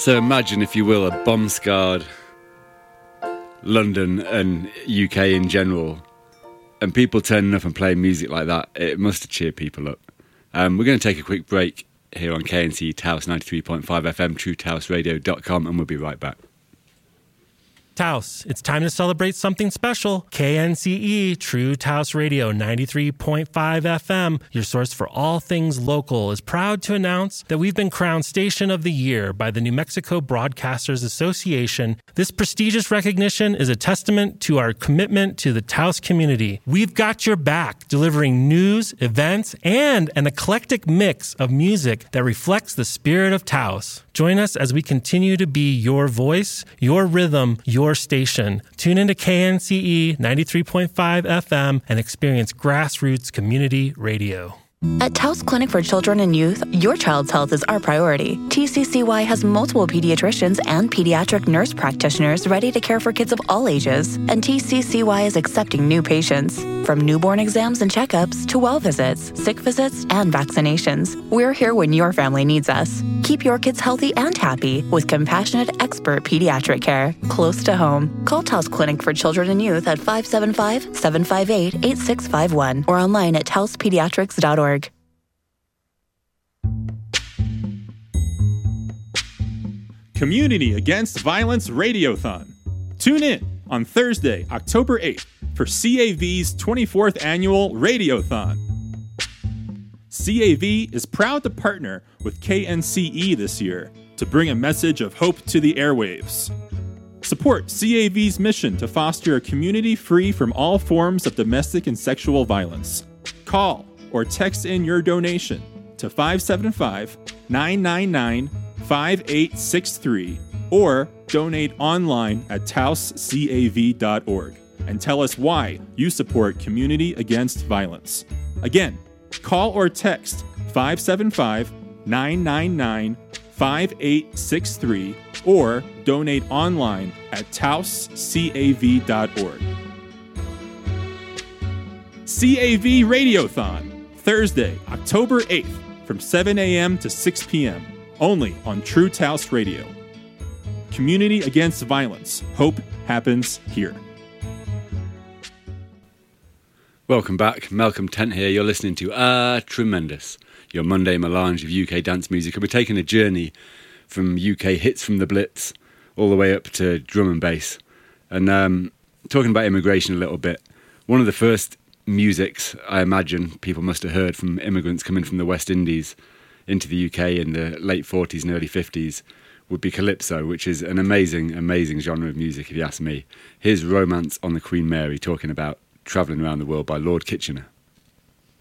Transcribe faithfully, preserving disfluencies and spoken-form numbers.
So imagine, if you will, a bomb-scarred London and U K in general, and people turning up and playing music like that. It must have cheered people up. Um, we're going to take a quick break here on K N C E Taos ninety-three point five F M, true taos radio dot com, and we'll be right back. Taos, it's time to celebrate something special. K N C E, True Taos Radio ninety-three point five F M, your source for all things local, is proud to announce that we've been crowned Station of the Year by the New Mexico Broadcasters Association. This prestigious recognition is a testament to our commitment to the Taos community. We've got your back, delivering news, events, and an eclectic mix of music that reflects the spirit of Taos. Join us as we continue to be your voice, your rhythm, your station. Tune into K N C E ninety-three point five F M and experience grassroots community radio. At Taos Clinic for Children and Youth, your child's health is our priority. T C C Y has multiple pediatricians and pediatric nurse practitioners ready to care for kids of all ages, and T C C Y is accepting new patients. From newborn exams and checkups to well visits, sick visits, and vaccinations, we're here when your family needs us. Keep your kids healthy and happy with compassionate, expert pediatric care close to home. Call Taos Clinic for Children and Youth at five seven five, seven five eight, eight six five one or online at taos pediatrics dot org. Community Against Violence Radiothon. Tune in on Thursday, October eighth for C A V's twenty-fourth Annual Radiothon. C A V is proud to partner with K N C E this year to bring a message of hope to the airwaves. Support C A V's mission to foster a community free from all forms of domestic and sexual violence. Call or text in your donation to five seven five, nine nine nine, five eight six three or donate online at taos cav dot org and tell us why you support Community Against Violence. Again, call or text five seven five, nine nine nine, five eight six three or donate online at taos cav dot org. C A V Radiothon, Thursday, October eighth from seven a.m. to six p.m. only on True Taos Radio. Community Against Violence. Hope happens here. Welcome back. Malcolm Tent here. You're listening to Ah Tremendous, your Monday melange of U K dance music. And we're taking a journey from U K hits from the Blitz all the way up to drum and bass. And um, talking about immigration a little bit, one of the first musics I imagine people must have heard from immigrants coming from the West Indies into the U K in the late forties and early fifties would be Calypso, which is an amazing, amazing genre of music, if you ask me. Here's Romance on the Queen Mary, talking about Travelling Around the World by Lord Kitchener.